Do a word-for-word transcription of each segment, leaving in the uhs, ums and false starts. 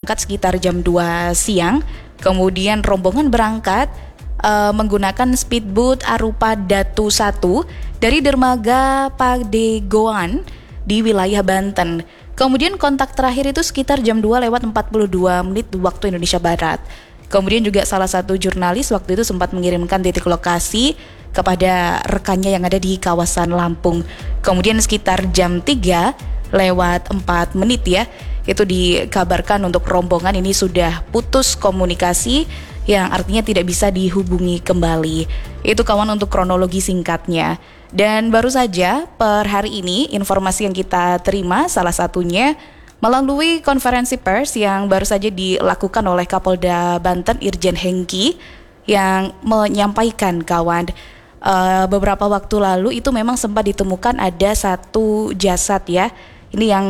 berangkat sekitar jam dua siang. Kemudian rombongan berangkat uh, menggunakan speedboat Arupa Datu satu dari dermaga Padegoan di wilayah Banten. Kemudian kontak terakhir itu sekitar jam dua lewat empat puluh dua menit waktu Indonesia Barat. Kemudian juga salah satu jurnalis waktu itu sempat mengirimkan titik lokasi kepada rekannya yang ada di kawasan Lampung. Kemudian sekitar jam tiga lewat empat menit ya, itu dikabarkan untuk rombongan ini sudah putus komunikasi, yang artinya tidak bisa dihubungi kembali. Itu kawan untuk kronologi singkatnya. Dan baru saja per hari ini informasi yang kita terima salah satunya melalui konferensi pers yang baru saja dilakukan oleh Kapolda Banten Irjen Hengki, yang menyampaikan kawan, uh, beberapa waktu lalu itu memang sempat ditemukan ada satu jasad ya. Ini yang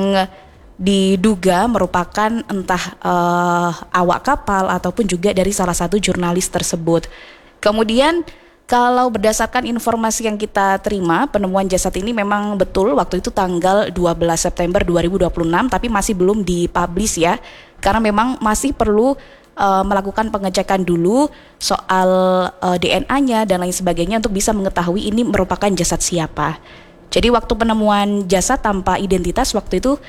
diduga merupakan entah uh, awak kapal ataupun juga dari salah satu jurnalis tersebut. Kemudian kalau berdasarkan informasi yang kita terima, penemuan jasad ini memang betul waktu itu tanggal dua belas September dua ribu dua puluh enam, tapi masih belum dipublish ya, karena memang masih perlu uh, melakukan pengecekan dulu soal uh, D N A-nya dan lain sebagainya untuk bisa mengetahui ini merupakan jasad siapa. Jadi waktu penemuan jasad tanpa identitas waktu itu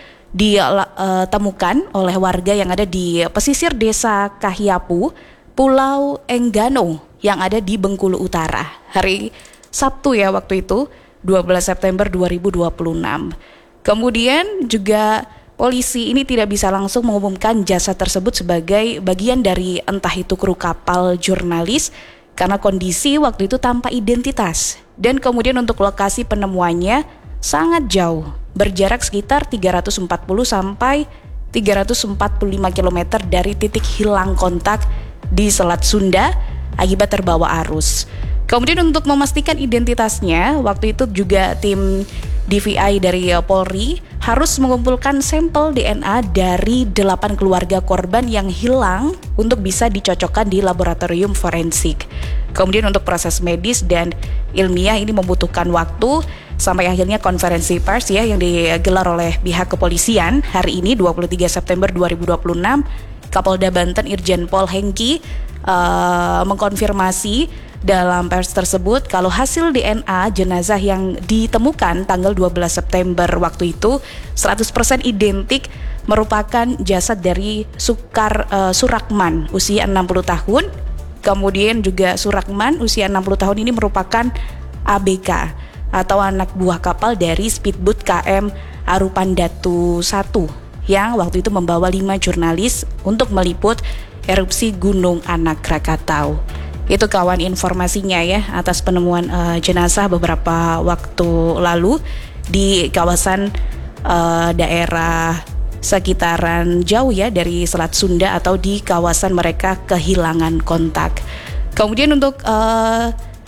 ditemukan oleh warga yang ada di pesisir desa Kahyapu, Pulau Enggano yang ada di Bengkulu Utara. Hari Sabtu ya waktu itu, dua belas September dua ribu dua puluh enam. Kemudian juga polisi ini tidak bisa langsung mengumumkan jasad tersebut sebagai bagian dari entah itu kru kapal jurnalis karena kondisi waktu itu tanpa identitas. Dan kemudian untuk lokasi penemuannya sangat jauh, berjarak sekitar tiga ratus empat puluh sampai tiga ratus empat puluh lima kilometer dari titik hilang kontak di Selat Sunda akibat terbawa arus. Kemudian untuk memastikan identitasnya, waktu itu juga tim D V I dari Polri harus mengumpulkan sampel D N A dari delapan keluarga korban yang hilang untuk bisa dicocokkan di laboratorium forensik. Kemudian untuk proses medis dan ilmiah ini membutuhkan waktu sampai akhirnya konferensi pers ya yang digelar oleh pihak kepolisian hari ini dua puluh tiga September dua ribu dua puluh enam. Kapolda Banten Irjen Pol Hengki uh, mengkonfirmasi dalam pers tersebut kalau hasil D N A jenazah yang ditemukan tanggal dua belas September waktu itu seratus persen identik merupakan jasad dari Sukar uh, Surakman usia enam puluh tahun. Kemudian juga Surakman usia enam puluh tahun ini merupakan A B K atau anak buah kapal dari speedboat K M Arupa Datu satu yang waktu itu membawa lima jurnalis untuk meliput erupsi Gunung Anak Krakatau. Itu kawan informasinya ya atas penemuan uh, jenazah beberapa waktu lalu di kawasan uh, daerah sekitaran jauh ya dari Selat Sunda atau di kawasan mereka kehilangan kontak. Kemudian untuk uh,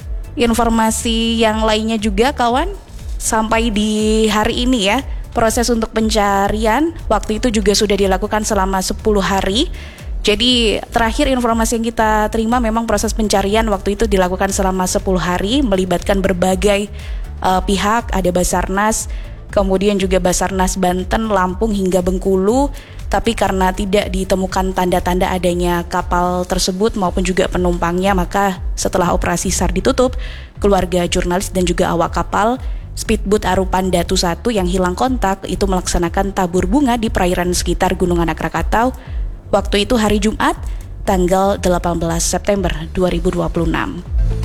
informasi yang lainnya juga kawan, sampai di hari ini ya proses untuk pencarian waktu itu juga sudah dilakukan selama sepuluh hari. Jadi terakhir informasi yang kita terima memang proses pencarian waktu itu dilakukan selama sepuluh hari melibatkan berbagai uh, pihak, ada Basarnas, kemudian juga Basarnas Banten, Lampung hingga Bengkulu. Tapi karena tidak ditemukan tanda-tanda adanya kapal tersebut maupun juga penumpangnya, maka setelah operasi SAR ditutup, keluarga jurnalis dan juga awak kapal speedboat Arupa Datu satu yang hilang kontak itu melaksanakan tabur bunga di perairan sekitar Gunung Anak Krakatau. Waktu itu hari Jumat, tanggal delapan belas September dua ribu dua puluh enam.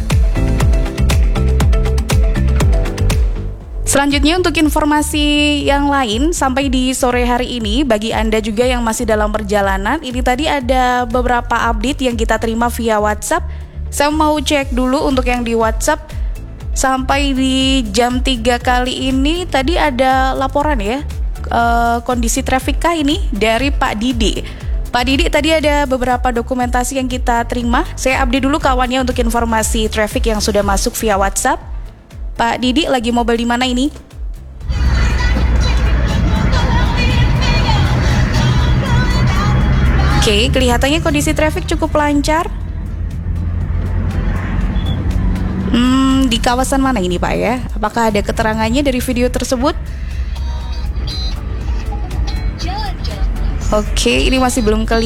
Selanjutnya untuk informasi yang lain sampai di sore hari ini bagi Anda juga yang masih dalam perjalanan, ini tadi ada beberapa update yang kita terima via WhatsApp. Saya mau cek dulu untuk yang di WhatsApp sampai di jam tiga kali ini tadi ada laporan ya uh, kondisi traffic kah ini dari Pak Didi. Pak Didi tadi ada beberapa dokumentasi yang kita terima. Saya update dulu kawannya untuk informasi traffic yang sudah masuk via WhatsApp. Pak Didi lagi mobile di mana ini? Oke, kelihatannya kondisi traffic cukup lancar. Hmm, di kawasan mana ini Pak ya? Apakah ada keterangannya dari video tersebut? Oke, ini masih belum kelihatan.